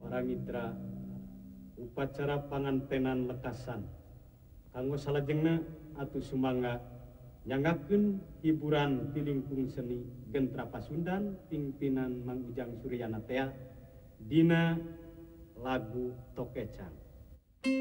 para mitra upacara pangantenan lekasan kanggo salajengna atuh sumangga nyangakeun hiburan ti lingkung seni Gentra Pasundan pimpinan Mang Ujang Suryana tea dina lagu Tokecang.